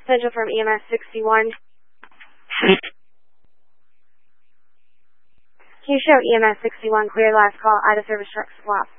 Central from EMS 61. Can you show EMS 61 clear last call, Ida service truck swap?